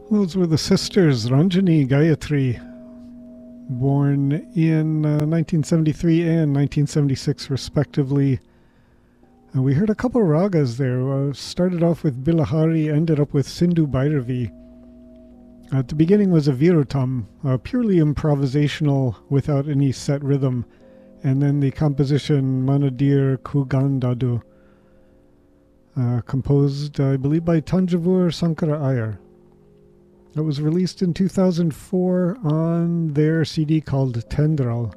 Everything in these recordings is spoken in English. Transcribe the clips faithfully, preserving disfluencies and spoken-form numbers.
Those were the sisters Ranjani Gayatri, born in uh, nineteen seventy-three and nineteen seventy-six respectively. Uh, we heard a couple ragas there. Uh, started off with Bilahari, ended up with Sindhu Bhairavi. At the beginning was a Virutam, uh, purely improvisational without any set rhythm, and then the composition Manadir Kugandadu, uh, composed, I believe, by Tanjavur Sankara Iyer. It was released in two thousand four on their C D called Tendral.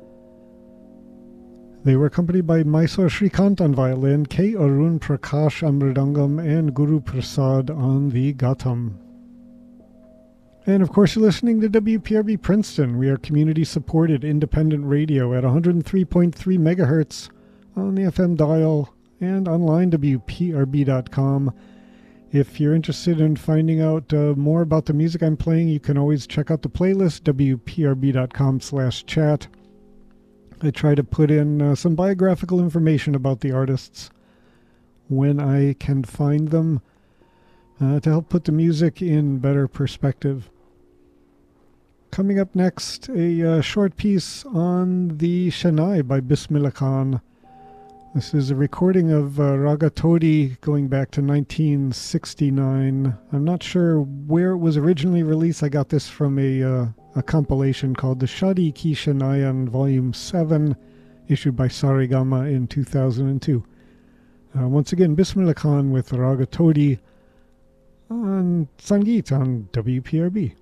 They were accompanied by Mysore Shrikant on violin, K. Arun Prakash on mridangam, and Guru Prasad on the Gatam. And of course, you're listening to W P R B Princeton. We are community-supported independent radio at one hundred three point three megahertz on the F M dial and online W P R B dot com. If you're interested in finding out uh, more about the music I'm playing, you can always check out the playlist, W P R B dot com slash chat. I try to put in uh, some biographical information about the artists when I can find them uh, to help put the music in better perspective. Coming up next, a uh, short piece on the Shehnai by Bismillah Khan. This is a recording of uh, Raga Todi going back to nineteen sixty-nine. I'm not sure where it was originally released. I got this from a uh, a compilation called the Shadi Ki Shehnayan Volume seven, issued by Saregama in two thousand two. Uh, once again, Bismillah Khan with Raga Todi on Sangeet on W P R B.